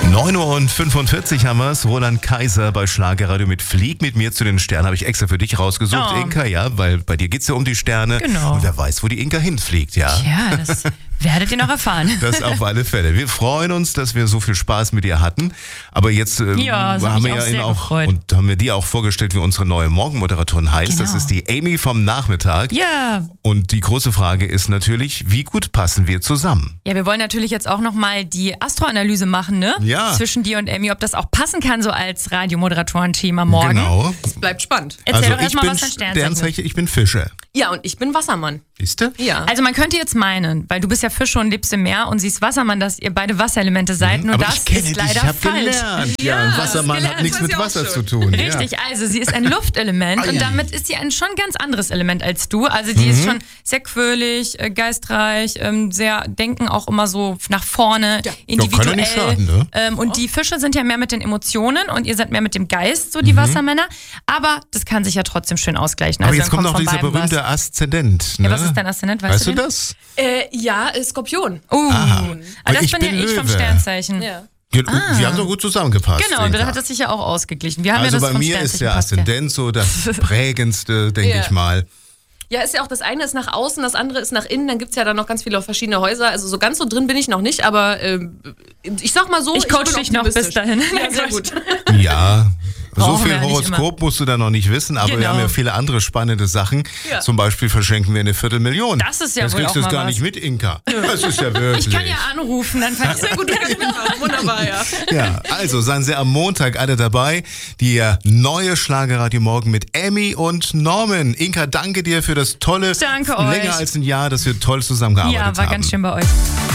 9:45 haben wir es. Roland Kaiser bei Schlagerradio mit Flieg mit mir zu den Sternen. Habe ich extra für dich rausgesucht, Oh. Inka, ja, weil bei dir geht es ja um die Sterne. Genau. Und wer weiß, wo die Inka hinfliegt, ja. Ja, das werdet ihr noch erfahren. Das auf alle Fälle. Wir freuen uns, dass wir so viel Spaß mit dir hatten. Aber jetzt Ja, das hat haben mich wir auch ja sehr ihn auch gefreut. und haben wir die auch vorgestellt, wie unsere neue Morgenmoderatorin heißt. Genau. Das ist die Amy vom Nachmittag. Ja. Und die große Frage ist natürlich, wie gut passen wir zusammen? Ja, wir wollen natürlich jetzt auch nochmal die Astroanalyse machen, ne? Ja. Zwischen dir und Amy, ob das auch passen kann, so als Radiomoderatoren-Thema morgen. Genau. Bleibt spannend. Erzähl doch ich erstmal, bin was dein Sternzeichen ist. Sternzeichen, ich bin Fische. Ja, und ich bin Wassermann. Siehst du? Ja. Also man könnte jetzt meinen, weil du bist ja Fische und lebst im Meer und sie ist Wassermann, dass ihr beide Wasserelemente seid, nur Aber das ich kenne ist dich, leider ich habe falsch. gelernt. Ja, ein Ja, Wassermann gelernt hat nichts hast mit du auch Wasser schon. zu tun. Richtig, also sie ist ein Luftelement Ei. und damit ist sie ein schon ganz anderes Element als du. Also die ist schon sehr quirlig, geistreich, sehr denken auch immer so nach vorne, individuell. kann ja nicht schaden, ne? Und die Fische sind ja mehr mit den Emotionen und ihr seid mehr mit dem Geist, so die Wassermänner. Aber das kann sich ja trotzdem schön ausgleichen. Aber Also jetzt dann kommt noch von dieser beiden berühmte was. Aszendent. Ne? Ja, was ist dein Aszendent? Weißt du den? das? Ja, Skorpion. Aber das Ich bin ja bin ich vom Löwe. Sternzeichen. Ja. Wir haben doch gut zusammengepasst. Genau, und Inka. dann hat das sich ja auch ausgeglichen. Wir haben Also ja das bei vom mir ist Sternzeichen der passt ja. Aszendent so das prägendste, denke Ja. ich mal. Ja, ist ja auch das eine ist nach außen, das andere ist nach innen. Dann gibt es ja dann noch ganz viele verschiedene Häuser. Also so ganz so drin bin ich noch nicht, aber ich sag mal so, Ich coach bin dich noch bis optimistisch. dahin. Ja, sehr gut. Ja, so Brauchen viel wir ja nicht Horoskop musst du da noch nicht wissen, aber wir Genau. haben ja viele andere spannende Sachen. Ja. Zum Beispiel verschenken wir 250.000. Das ist ja das wohl kriegst auch du mal gar was. nicht mit, Inka. Das ist ja wirklich. Ich kann ja anrufen, dann fand ich Sehr gut, wunderbar, ja. Ja, also seien Sie am Montag alle dabei. Die neue Schlagerradio morgen mit Emmy und Norman. Inka, danke dir für das tolle, Danke länger euch. als ein Jahr, dass wir toll zusammengearbeitet haben. Ja, war ganz schön bei euch.